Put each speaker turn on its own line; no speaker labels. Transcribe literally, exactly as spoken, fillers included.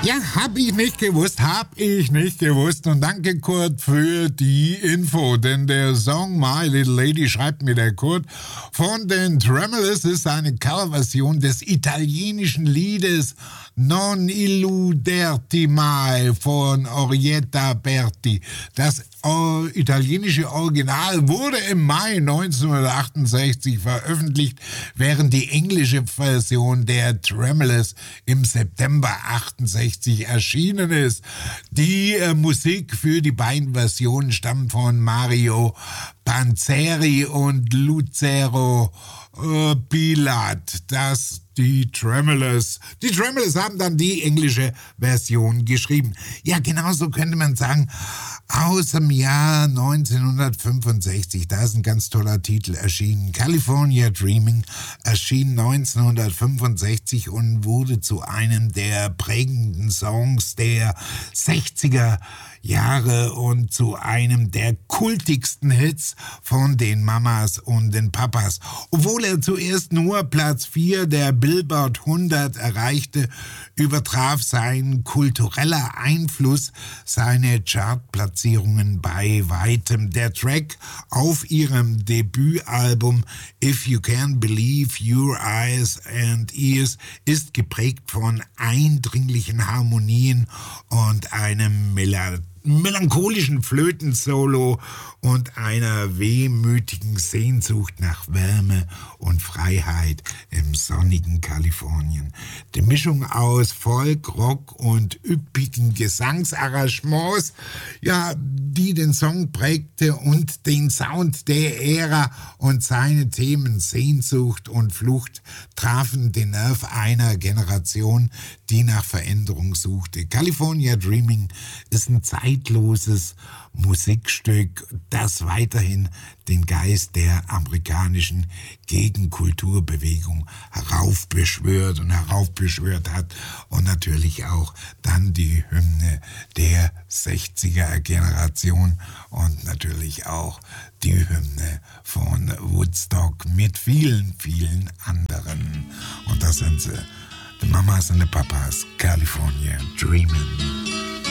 Ja, hab ich nicht gewusst, hab ich nicht gewusst. Und danke, Kurt, für die Info. Denn der Song My Little Lady, schreibt mir der Kurt, von den Tremolous ist eine Coverversion des italienischen Liedes Non illuderti mai von Orietta Berti. Das äh, italienische Original wurde im Mai neunzehnhundertachtundsechzig veröffentlicht, während die englische Version der Tremolous im September achtundsechzig erschienen ist. Die äh, Musik für die beiden Versionen stammt von Mario Panzeri und Lucero äh, Pilat. Das Die Tremolous. Die Tremolous haben dann die englische Version geschrieben. Ja, genauso könnte man sagen, aus dem Jahr neunzehnhundertfünfundsechzig, da ist ein ganz toller Titel erschienen. California Dreaming erschien neunzehnhundertfünfundsechzig und wurde zu einem der prägenden Songs der sechziger Jahre und zu einem der kultigsten Hits von den Mamas und den Papas. Obwohl er zuerst nur Platz vier der Billboard hundert erreichte, übertraf sein kultureller Einfluss seine Chartplatzierungen bei weitem. Der Track auf ihrem Debütalbum If You Can Believe Your Eyes and Ears ist geprägt von eindringlichen Harmonien und einem Melodie melancholischen Flötensolo und einer wehmütigen Sehnsucht nach Wärme und Freiheit im sonnigen Kalifornien. Die Mischung aus Folk, Rock und üppigen Gesangsarrangements, ja, die den Song prägte und den Sound der Ära und seine Themen Sehnsucht und Flucht trafen den Nerv einer Generation, die nach Veränderung suchte. California Dreaming ist ein zeitloses Musikstück, das weiterhin den Geist der amerikanischen Gegenkulturbewegung heraufbeschwört und heraufbeschwört hat und natürlich auch dann die Hymne der sechziger Generation und natürlich auch die Hymne von Woodstock mit vielen, vielen anderen. Und das sind sie, die Mamas und die Papas, California Dreamin'.